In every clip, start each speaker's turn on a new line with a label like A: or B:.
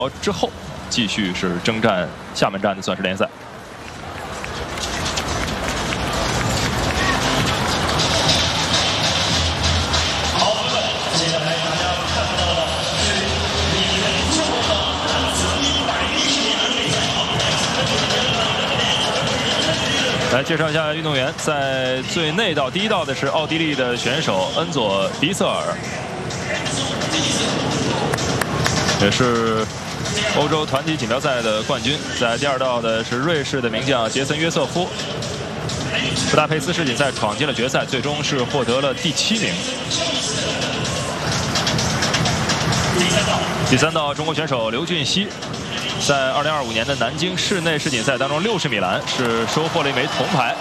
A: 之后，继续是征战厦门站的钻石联赛。 来介绍一下运动员，在最内道第一道的是奥地利的选手恩佐·迪瑟尔，也是欧洲团体锦标赛的冠军。在第二道的是瑞士的名将杰森·约瑟夫，布达佩斯世锦赛闯进了决赛，最终是获得了第7名。第三道，中国选手刘俊熙。 在2025年的南京室内世锦赛当中，60米栏是收获了一枚铜牌。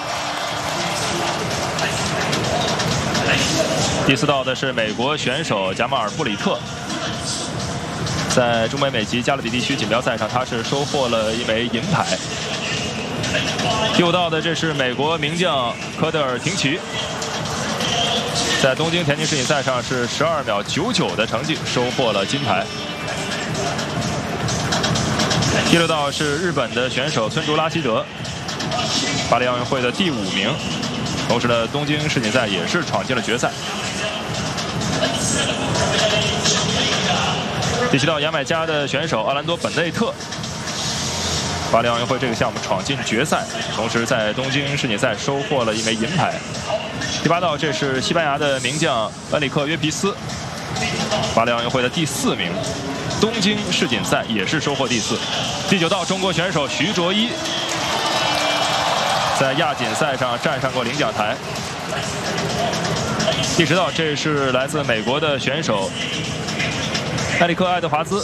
A: 第四道的是美国选手贾马尔·布里特，在中北美及加勒比地区锦标赛上，他是收获了一枚银牌。第五道的这是美国名将科德尔·廷奇，在东京田径世锦赛上是12秒99的成绩收获了金牌。 第六道是日本的选手村竹拉希德，巴黎奥运会的第5名，同时呢，东京世锦赛也是闯进了决赛。第7道牙买加的选手奥兰多·本内特，巴黎奥运会这个项目闯进决赛，同时在东京世锦赛收获了一枚银牌。第8道这是西班牙的名将恩里克·约皮斯，巴黎奥运会的第4名。 东京世锦赛也是收获第4。第9道，中国选手徐卓一在亚锦赛上站上过领奖台。第10道，这是来自美国的选手埃里克·爱德华兹。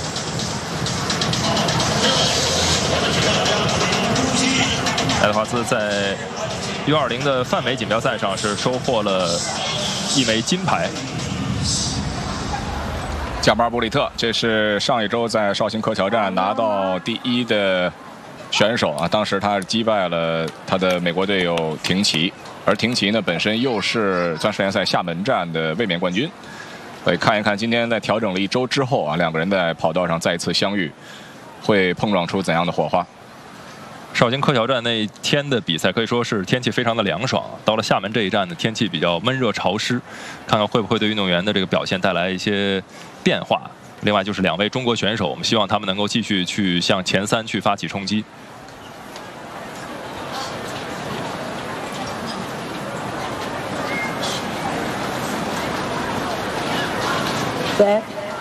A: 爱德华兹在U20的泛美锦标赛上是收获了一枚金牌。
B: 贾马尔·布里特，这是上一周在绍兴柯桥站拿到第1的选手啊！当时他击败了他的美国队友廷奇，而廷奇呢本身又是钻石联赛厦门站的卫冕冠军。所以看一看今天在调整了1周之后啊，两个人在跑道上再一次相遇，会碰撞出怎样的火花？
A: 绍兴柯桥站那一天的比赛可以说是天气非常的凉爽，到了厦门这一站的天气比较闷热潮湿，看看会不会对运动员的这个表现带来一些变化。另外就是2位中国选手，我们希望他们能够继续去向前3去发起冲击。
C: 对。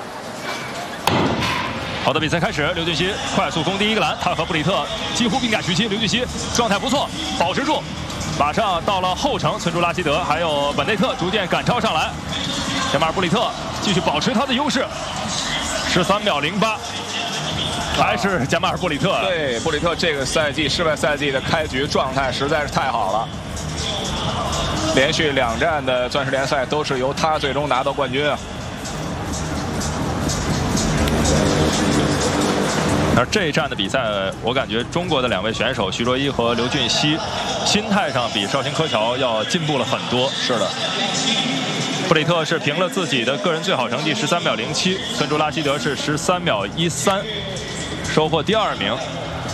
A: 好的，比赛开始，刘俊熙快速攻第1个栏，他和布里特几乎并驾齐驱。刘俊熙状态不错，保持住，马上到了后程，村竹拉希德还有本内特逐渐赶超上来。贾马尔·布里特继续保持他的优势，13秒08，还是贾马尔·布里特。
B: 对，布里特这个赛季室外赛季的开局状态实在是太好了，连续2站的钻石联赛都是由他最终拿到冠军啊。
A: 而这一站的比赛，我感觉中国的2位选手徐卓一和刘俊熙，心态上比绍兴柯桥要进步了很多。
B: 是的，
A: 布里特是凭了自己的个人最好成绩13秒07，村竹拉希德是13秒13，收获第2名。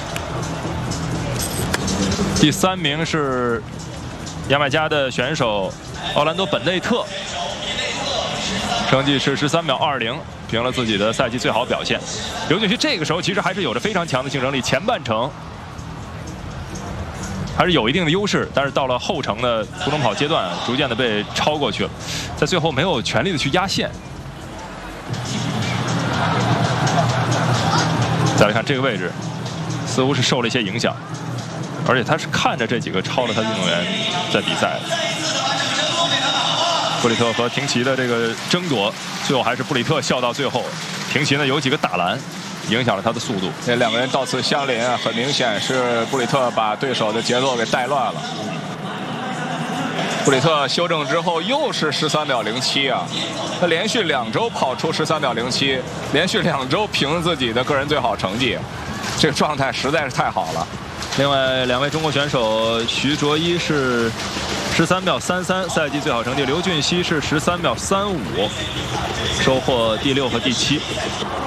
A: 第3名是牙买加的选手奥兰多·本内特，成绩是13秒20。 凭了自己的赛季最好表现，刘俊熙这个时候其实还是有着非常强的竞争力，前半程还是有一定的优势，但是到了后程的途中跑阶段，逐渐的被超过去了，在最后没有全力的去压线。再来看这个位置，似乎是受了一些影响，而且他是看着这几个超了他运动员在比赛。 布里特和廷奇的这个争夺，最后还是布里特笑到最后。廷奇呢有几个打篮，影响了他的速度。
B: 这2个人到此相邻啊，很明显是布里特把对手的节奏给带乱了。布里特修正之后又是13秒07啊，他连续2周跑出13秒07，连续2周凭自己的个人最好成绩，这个状态实在是太好了。
A: 另外2位中国选手徐卓一是13秒33，赛季最好成绩；刘俊熙是13秒35，收获第6和第7。